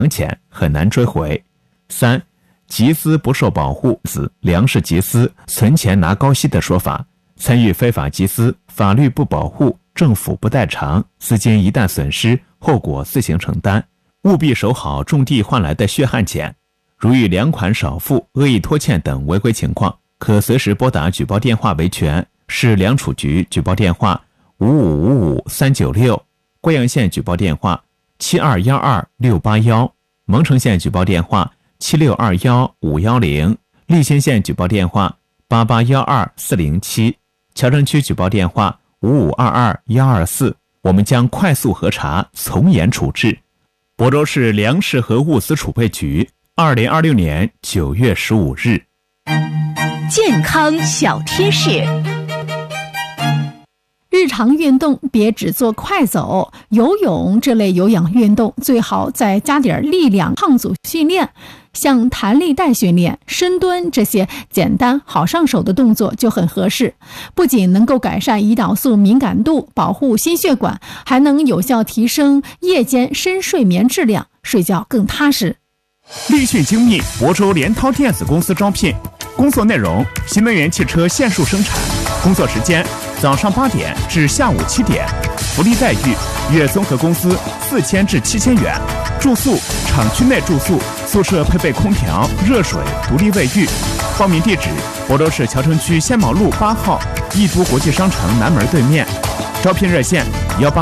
钱很难追回。3、集资不受保护，粮食集资、存钱拿高息的说法，参与非法集资，法律不保护，政府不代偿，资金一旦损失，后果自行承担，务必守好种地换来的血汗钱。如遇两款少付、恶意拖欠等违规情况，可随时拨打举报电话维权，市粮储局举报电话5555-396，贵阳县举报电话7212-681，蒙城县举报电话7621-510，利县县举报电话8812-407，乔城区举报电话5522-124，我们将快速核查，从严处置。亳州市粮食和物资储备局2026年9月15日。 健康小贴士：日常运动别只做快走，游泳这类有氧运动最好再加点力量抗阻训练，像弹力带训练、深蹲这些简单好上手的动作就很合适，不仅能够改善胰岛素敏感度，保护心血管，还能有效提升夜间深睡眠质量，睡觉更踏实。 立讯精密亳州联涛电子公司招聘，工作内容：新能源汽车线束生产，工作时间早上8点至下午7点，福利待遇：月综合工资4000至7000元，住宿厂区内住宿，宿舍配备空调、热水、独立卫浴。报名地址：亳州市乔城区仙毛路8号易都国际商城南门对面。招聘热线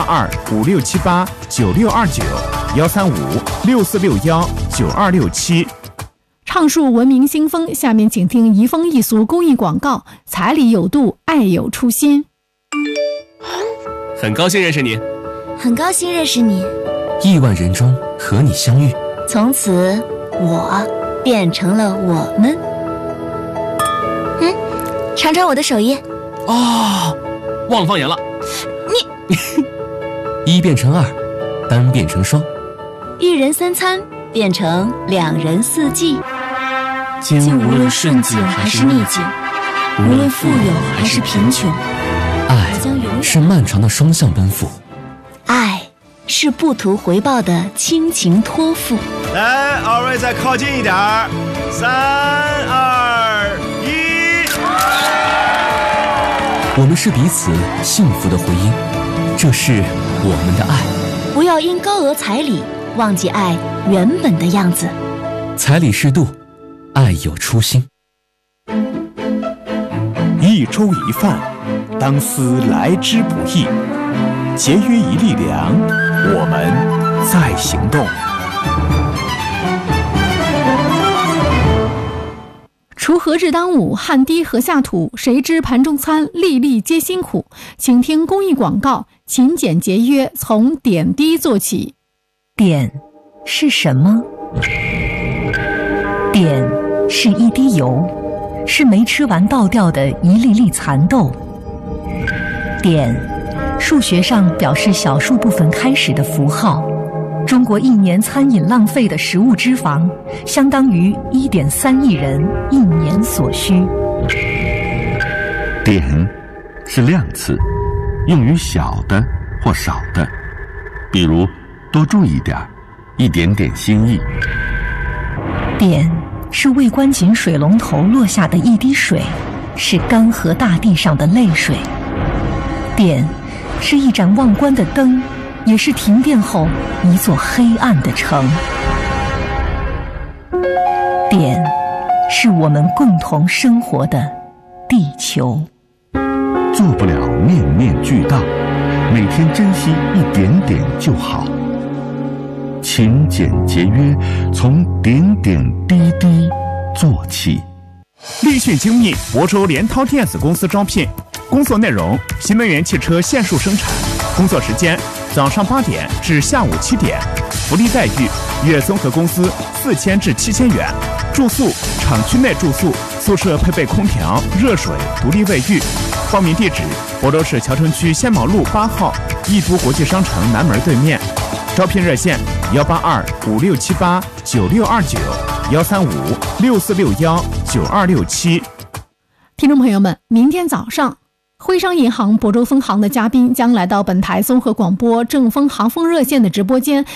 ：182-5678-9629，135-6461-9267。 畅述文明新风，下面请听移风易俗公益广告：彩礼有度，爱有初心。 很高兴认识你。 很高兴认识你。 亿万人中和你相遇， 从此我变成了我们。尝尝我的手艺。 哦，忘了放盐了。 你一变成2，单变成双， 一人3餐变成2人4季。 竟无论顺境还是逆境， 无论富有还是贫穷， 爱是漫长的双向奔赴， 爱是不图回报的亲情托付。 来，二位再靠近一点儿，3、2、1。 我们是彼此幸福的回音，这是我们的爱。 不要因高额彩礼忘记爱原本的样子。 彩礼适度，爱有初心。 一粥一饭，当思来之不易。节约一粒粮，我们在行动。 锄禾日当午，汗滴禾下土，谁知盘中餐，粒粒皆辛苦。请听公益广告：勤俭节约，从点滴做起。 碘是什么？碘是一滴油，是没吃完倒掉的一粒粒蚕豆。碘，数学上表示小数部分开始的符号。中国1年餐饮浪费的食物脂肪，相当于1.3亿人1年所需。 碘是量词，用于小的或少的，比如多注意点，一点点心意。 碘是未关紧水龙头落下的一滴水，是干涸大地上的泪水。碘是一盏忘关的灯，也是停电后一座黑暗的城。碘是我们共同生活的地球。 做不了面面俱到，每天珍惜一点点就好。勤俭节约，从点点滴滴做起。 立讯精密亳州联涛电子公司招聘，工作内容：新能源汽车线束生产，工作时间早上8点至下午7点，福利待遇：月综合工资4000至7000元，住宿厂区内住宿，宿舍配备空调、热水、独立卫浴。报名地址：亳州市乔城区仙毛路8号易都国际商城南门对面。招聘热线：182-5678-9629，135-6461-9267。 听众朋友们，明天早上，徽商银行亳州分行的嘉宾将来到本台综合广播正风航风热线的直播间，